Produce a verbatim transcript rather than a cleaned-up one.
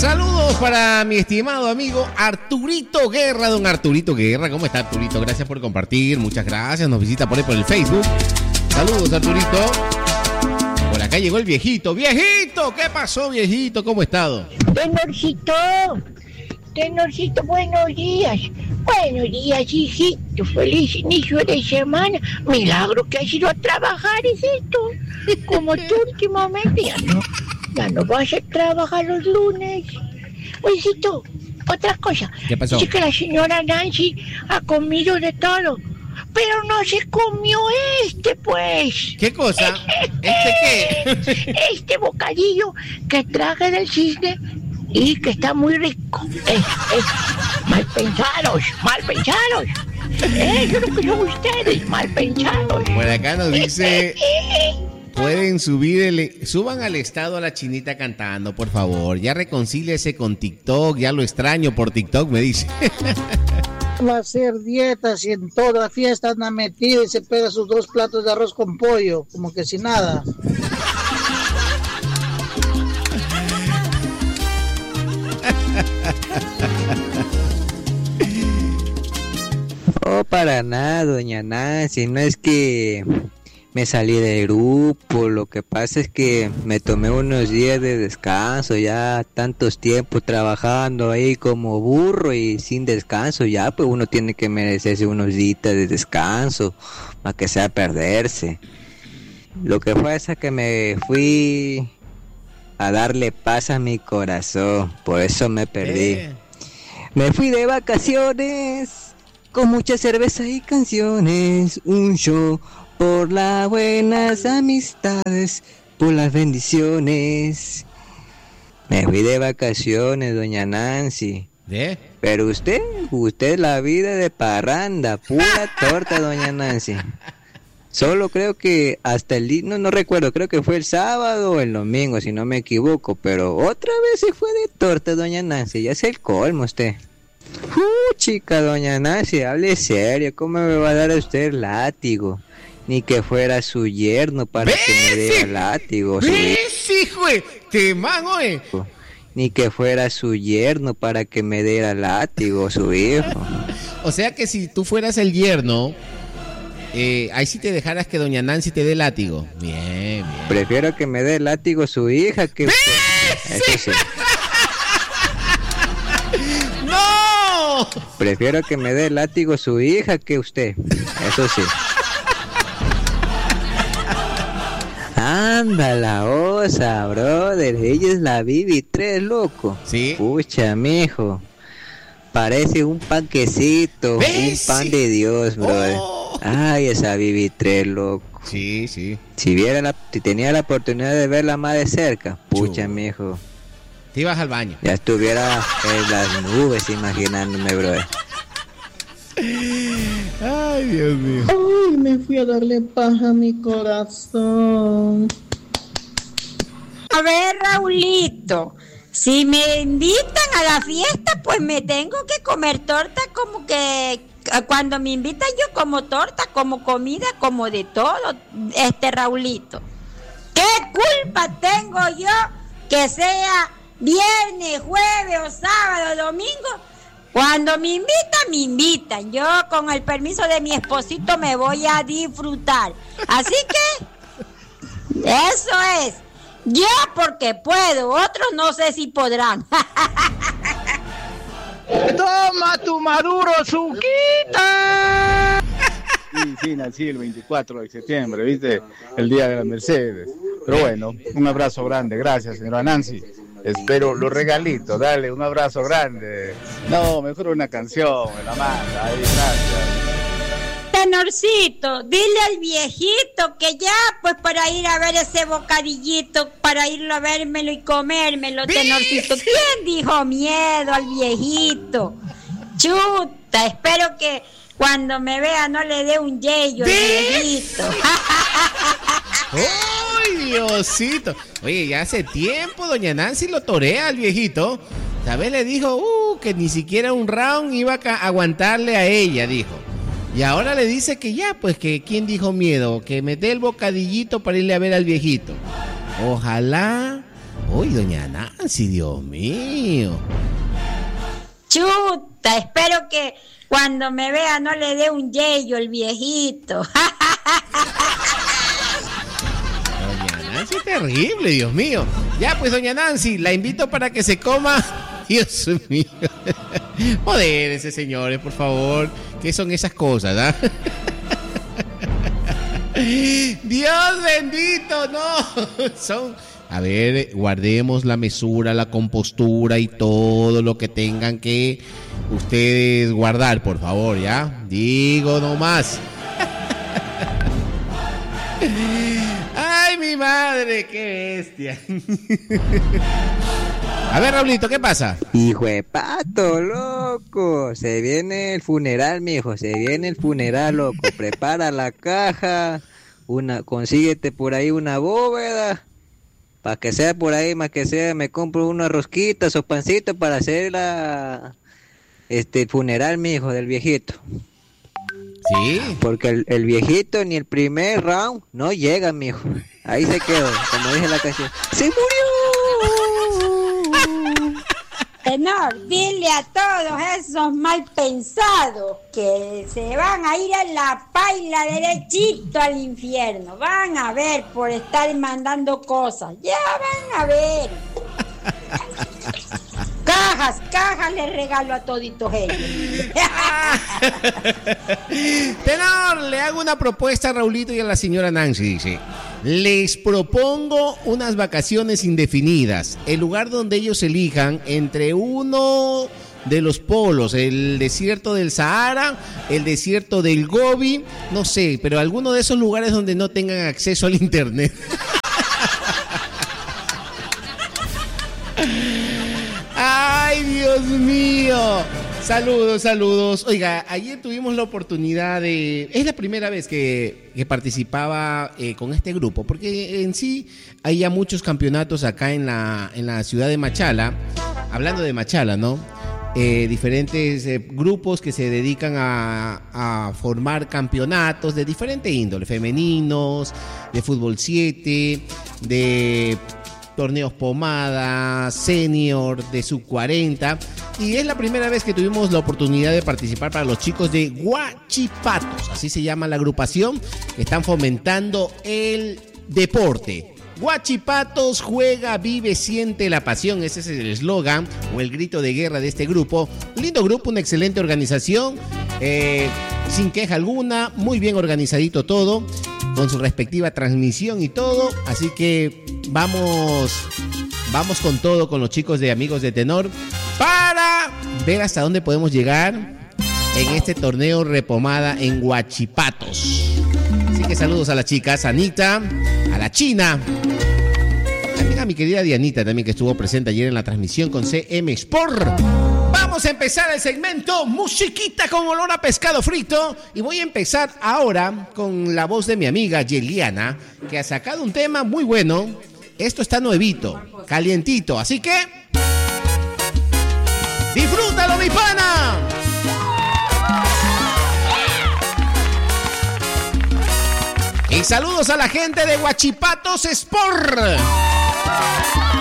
Saludos para mi estimado amigo Arturito Guerra. Don Arturito Guerra, ¿cómo está, Arturito? Gracias por compartir, muchas gracias. Nos visita por ahí por el Facebook. Saludos, Arturito. Por acá llegó el viejito. ¡Viejito! ¿Qué pasó, viejito? ¿Cómo ha estado? Tenorcito, Tenorcito, buenos días. Buenos días, hijito. Feliz inicio de semana. Milagro que has ido a trabajar, hijito. Como tú últimamente ya no, ya no vas a trabajar los lunes. Hijito, otra cosa. ¿Qué pasó? Dice que la señora Nancy ha comido de todo, pero no se comió este, pues. ¿Qué cosa? ¿Este qué? Este bocadillo que traje del cisne y que está muy rico. Eh, eh, mal pensados, mal pensados. Eso es lo que son ustedes, mal pensados. Por acá nos dice... Pueden subir el, suban al estado a la chinita cantando, por favor. Ya reconcíliese con TikTok, ya lo extraño por TikTok, me dice. Va a hacer dietas y en toda fiesta anda metida y se pega sus dos platos de arroz con pollo, como que sin nada. No, para nada, doña Nancy, no es que me salí del grupo, lo que pasa es que me tomé unos días de descanso, ya tantos tiempos trabajando ahí como burro y sin descanso, ya pues uno tiene que merecerse unos días de descanso, para que sea perderse. Lo que fue es que me fui a darle paz a mi corazón, por eso me perdí. Eh. Me fui de vacaciones, con mucha cerveza y canciones, un show por las buenas amistades, por las bendiciones. Me fui de vacaciones, doña Nancy. ¿De? Pero usted, usted la vida de parranda, pura torta, doña Nancy. Solo creo que hasta el... No, no recuerdo, creo que fue el sábado o el domingo, si no me equivoco. Pero otra vez se fue de torta, doña Nancy. Ya es el colmo usted. Uh, chica, doña Nancy, hable serio. ¿Cómo me va a dar a usted el látigo? Ni que fuera su yerno para ¿ves? Que me diera látigo. ¿Ves, hijo? Te man, oye. Ni que fuera su yerno para que me diera látigo, su hijo. O sea que si tú fueras el yerno, eh, ahí sí te dejaras que doña Nancy te dé látigo. Bien, bien. Prefiero que me dé látigo su hija que ¿ves? Eso sí. ¡No! Prefiero que me dé látigo su hija que usted. Eso sí. Anda la osa, brother. Ella es la Bibi tres, loco. Sí. Pucha, mijo. Parece un panquecito, ¿ves? Un pan de Dios, brother. Oh. Ay, esa Bibi tres, loco. Sí, sí. Si viera la, si tenía la oportunidad de verla más de cerca, pucha, mijo. Te ibas al baño. Ya estuviera en las nubes imaginándome, brother. Ay, Dios mío. Ay, me fui a darle paz a mi corazón. A ver, Raulito, si me invitan a la fiesta, pues me tengo que comer torta, como que cuando me invitan yo como torta, como comida, como de todo, este Raulito. ¿Qué culpa tengo yo que sea viernes, jueves o sábado o domingo? Cuando me invitan, me invitan. Yo, con el permiso de mi esposito, me voy a disfrutar. Así que, eso es. Yo porque puedo, otros no sé si podrán. ¡Toma tu maduro, Suquita! Sí, sí, nací el veinticuatro de septiembre, ¿viste? El día de la Mercedes. Pero bueno, un abrazo grande. Gracias, señora Nancy. Espero los regalitos, dale un abrazo grande. No, mejor una canción, me la manda, ahí, gracias. Tenorcito, dile al viejito que ya, pues para ir a ver ese bocadillito, para irlo a vérmelo y comérmelo, Tenorcito. ¿Quién dijo miedo al viejito? Chuta, espero que cuando me vea no le dé un yello al viejito. ¡Ay, Diosito! Oye, ya hace tiempo doña Nancy lo torea al viejito. ¿Sabes? Le dijo uh, que ni siquiera un round iba a aguantarle a ella, dijo. Y ahora le dice que ya, pues que quién dijo miedo, que me dé el bocadillito para irle a ver al viejito. Ojalá, Uy, doña Nancy, Dios mío. Chuta, espero que cuando me vea no le dé un yello el viejito. Doña Nancy, terrible, Dios mío. Ya, pues, doña Nancy, la invito para que se coma. Dios mío. Modérense, señores, por favor. ¿Qué son esas cosas, ah? Dios bendito, no. Son... A ver, guardemos la mesura, la compostura y todo lo que tengan que ustedes guardar, por favor, ¿ya? Digo nomás. Ay, mi madre, qué bestia. A ver, Raulito, ¿qué pasa? Hijo de pato, loco. Se viene el funeral, mijo. Se viene el funeral, loco. Prepara la caja. Una, consíguete por ahí una bóveda. Para que sea por ahí, más que sea, me compro unas rosquitas o pancitos para hacer la, este, el funeral, mijo, del viejito. Sí. Porque el, el viejito ni el primer round no llega, mijo. Ahí se quedó, como dije la canción. ¡Se murió! Tenor, dile a todos esos mal pensados que se van a ir a la paila derechito al infierno. Van a ver por estar mandando cosas. Ya van a ver. Cajas, cajas les regalo a toditos ellos. Tenor, le hago una propuesta a Raulito y a la señora Nancy, dice. Les propongo unas vacaciones indefinidas. El lugar donde ellos elijan entre uno de los polos, el desierto del Sahara, el desierto del Gobi, no sé, pero alguno de esos lugares donde no tengan acceso al internet. ¡Ay, Dios mío! Saludos, saludos. Oiga, ayer tuvimos la oportunidad de... Es la primera vez que, que participaba eh, con este grupo, porque en sí hay ya muchos campeonatos acá en la, en la ciudad de Machala. Hablando de Machala, ¿no? Eh, diferentes eh, grupos que se dedican a, a formar campeonatos de diferente índole, femeninos, de fútbol siete, de... torneos pomada, senior, de sub cuarenta, y es la primera vez que tuvimos la oportunidad de participar para los chicos de Huachipatos, así se llama la agrupación, que están fomentando el deporte. Huachipatos, juega, vive, siente la pasión, ese es el eslogan o el grito de guerra de este grupo. Un lindo grupo, una excelente organización, eh, sin queja alguna, muy bien organizadito todo, con su respectiva transmisión y todo, así que vamos, vamos con todo con los chicos de Amigos de Tenor para ver hasta dónde podemos llegar en este torneo Repomada en Huachipatos. Así que saludos a las chicas, a Anita, a la China, también a mi querida Dianita, también que estuvo presente ayer en la transmisión con C M Sport. Vamos a empezar el segmento Musiquita con olor a pescado frito y voy a empezar ahora con la voz de mi amiga Yeliana, que ha sacado un tema muy bueno. Esto está nuevito, calientito, así que ¡disfrútalo, mi pana! Y saludos a la gente de Huachipatos Sport.